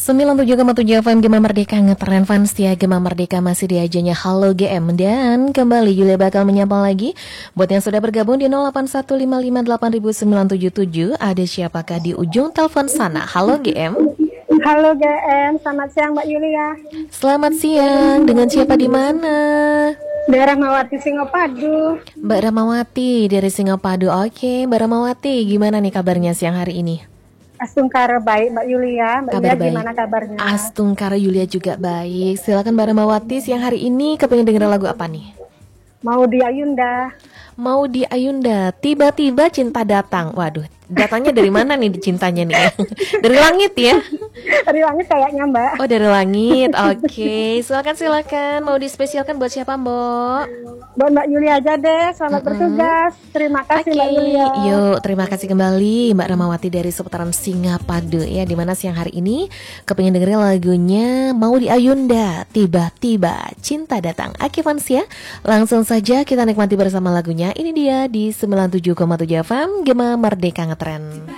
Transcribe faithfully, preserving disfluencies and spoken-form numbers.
sembilan puluh tujuh koma tujuh F M Gema Merdeka ngetren fans ya. Gema Merdeka masih di ajanya Halo G M. Dan kembali Yulia bakal menyapa lagi buat yang sudah bergabung di nol delapan satu lima lima delapan sembilan tujuh tujuh. Ada siapakah di ujung telepon sana? Halo G M. Halo G M, selamat siang Mbak Yulia. Selamat siang, dengan siapa di mana? Daerah Mawati Singopadu. Mbak Ramawati dari Singopadu. Oke, Mbak Ramawati, gimana nih kabarnya siang hari ini? Astungkara baik Mbak Yulia. Mbak Kabar Yulia baik. gimana kabarnya? Astungkara Yulia juga baik. Silakan Mbak Ramawati, siang hari ini kepengen denger lagu apa nih? Mau di Ayunda. Mau di Ayunda, tiba-tiba cinta datang. Waduh, datangnya dari mana nih cintanya nih? Dari langit ya? Dari langit kayaknya Mbak. Oh, dari langit. Oke, silakan silakan. Mau dispesialkan buat siapa, Mbok? Buat Mbak Yulia aja deh. Selamat Mm-mm. bertugas. Terima kasih Oke, Mbak Yulia. yuk terima kasih kembali Mbak Ramawati dari seputaran Singapadu ya, dimana siang hari ini kepengen dengerin lagunya Mau di Ayunda, tiba-tiba cinta datang. Oke fans ya, langsung saja kita nikmati bersama lagunya. Ini dia di sembilan puluh tujuh koma tujuh F M Gema Merdeka Ngetren.